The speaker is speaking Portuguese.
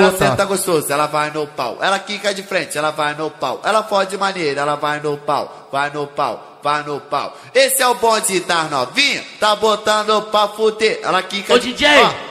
ela senta gostoso, ela vai no pau. Ela quica de frente, ela vai no pau. Ela fode maneira, ela vai no pau. Vai no pau, vai no pau. Esse é o bonde das novinhas, tá botando pra fuder. Ela quica Ô DJ,